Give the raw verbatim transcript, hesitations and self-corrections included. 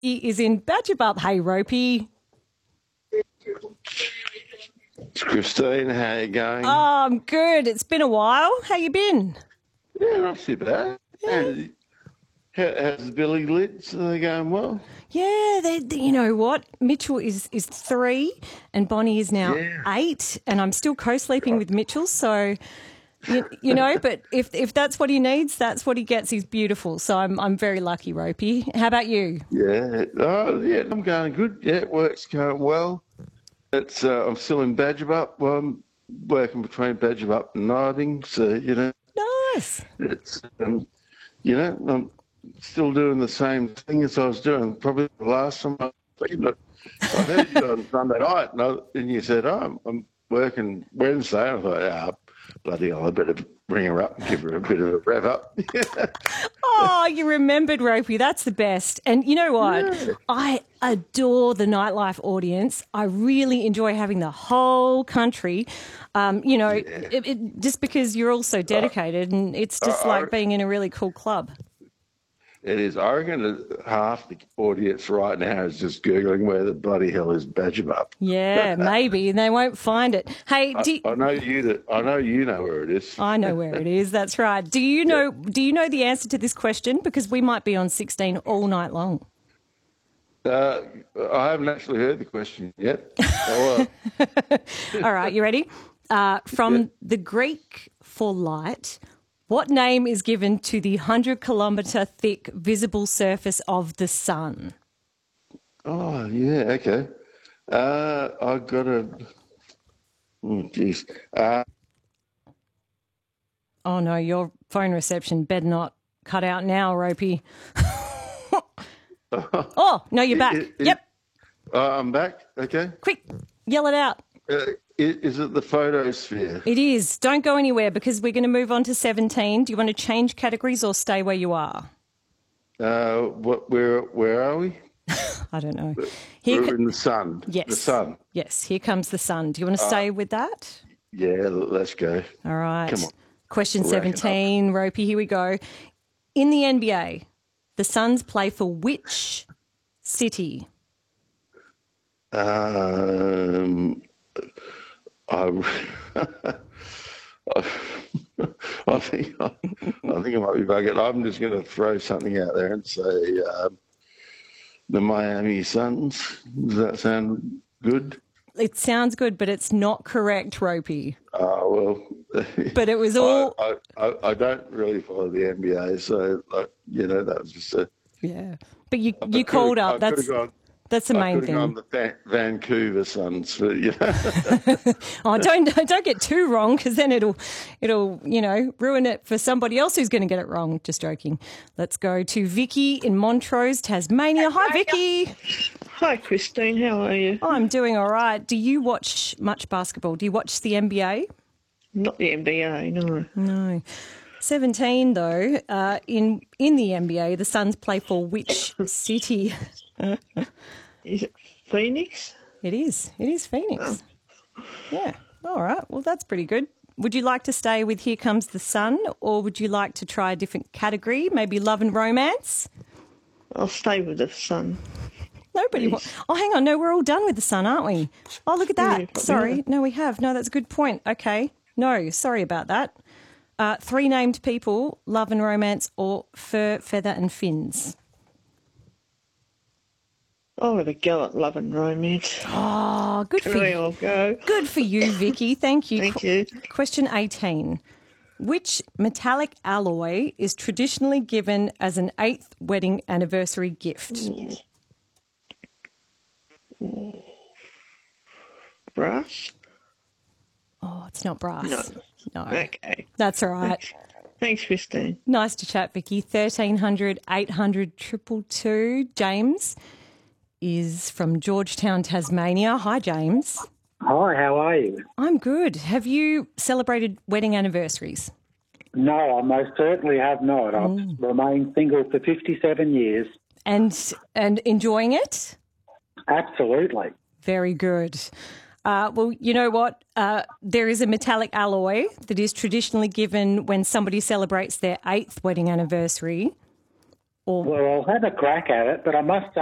is in Badgebup. Hey, Ropey. It's Christine. How you going? Oh, I'm good. It's been a while. How you been? Yeah, not too bad. Yeah. How, how's the Billy Lids? Are they going well? Yeah, they, they- you know what? Mitchell is, is three and Bonnie is now Yeah. eight, and I'm still co-sleeping with Mitchell, so... You, you know, but if if that's what he needs, that's what he gets. He's beautiful. So I'm I'm very lucky, Ropey. How about you? Yeah. Oh, yeah, I'm going good. Yeah, work's going well. It's uh, I'm still in Badgebup. Well, I'm working between Badgebup and Narding, so, you know, Nice. it's, um, you know, I'm still doing the same thing as I was doing probably the last time I was thinking, I heard you on Sunday night, and, I, and you said, oh, I'm, I'm working Wednesday. I thought, ah, bloody hell, I better bring her up and give her a bit of a rev up. Oh, you remembered Ropey. That's the best. And you know what? Yeah. I adore the nightlife audience. I really enjoy having the whole country, um, you know, it, it, just because you're all so dedicated, and it's just Uh, like I- being in a really cool club. It is. I reckon that half the audience right now is just Googling where the bloody hell is Badgebup. Yeah, maybe, and they won't find it. Hey, do I know you that I know you know where it is. I know where it is. That's right. Do you know? Do you know the answer to this question? Because we might be on sixteen all night long. Uh, I haven't actually heard the question yet. Oh, uh, All right, you ready? Uh, from Yeah. the Greek for light, what name is given to the hundred kilometre thick visible surface of the sun? oh yeah, okay. Uh, I got a. Oh, jeez. Uh, Oh no, your phone reception better not cut out now, Ropey. Oh no, you're back. it- it- Yep, uh, I'm back. Okay. quick, yell it out. Uh, i- is it the photosphere? It is. Don't go anywhere because we're going to move on to seventeen. Do you want to change categories or stay where you are? Uh, what? Where? Where are we? I don't know. Here, We're co- in the sun. yes, The sun. Yes, here comes the sun. Do you want to stay with that? Yeah. Let's go. All right. Come on. Question Rack it up. seventeen, Ropey. Here we go. In the N B A, the Suns play for which city? Um, I, I think I, I think I might be bugging. I'm just going to throw something out there and say um, the Miami Suns. Does that sound good? It sounds good, but it's not correct, Ropey. Oh well. But it was all I, I, I don't really follow the N B A, so like, you know that was just a. yeah. But you I you could've- called I up. could've That's gone- that's the I main could have gone thing. the Va- Vancouver Suns, but, you know. Oh, don't don't get too wrong because then it'll it'll you know ruin it for somebody else who's going to get it wrong. Just joking. Let's go to Vicky in Montrose, Tasmania. Hi, Vicky. Hi, Christine. How are you? I'm doing all right. Do you watch much basketball? Do you watch the N B A? Not the N B A, no. No. seventeen, though, uh, in in the N B A, the Suns play for which city? Is it Phoenix? It is. It is Phoenix. Yeah. All right. Well, that's pretty good. Would you like to stay with Here Comes the Sun, or would you like to try a different category, maybe love and romance? I'll stay with the sun. Nobody. Wa- oh, hang on. No, we're all done with the Sun, aren't we? Oh, look at Yeah, that. probably Sorry. not. No, we have. No, that's a good point. Okay. No, sorry about that. Uh, three named people, love and romance, or fur, feather and fins. I'll have a go at love and romance. Oh, good for Can we you. all go? Good for you, Vicky. Thank you. Thank you. Question eighteen. Which metallic alloy is traditionally given as an eighth wedding anniversary gift? Brass? Oh, it's not brass. No. Okay. That's all right. Thanks, Christine. Nice to chat, Vicky. thirteen hundred, eight hundred, two two two. James is from Georgetown, Tasmania. Hi, James. Hi, how are you? I'm good. Have you celebrated wedding anniversaries? No, I most certainly have not. I've remained single for fifty-seven years. And and enjoying it? Absolutely. Very good. Uh, well, you know what? Uh, there is a metallic alloy that is traditionally given when somebody celebrates their eighth wedding anniversary. Or Well, I'll have a crack at it, but I must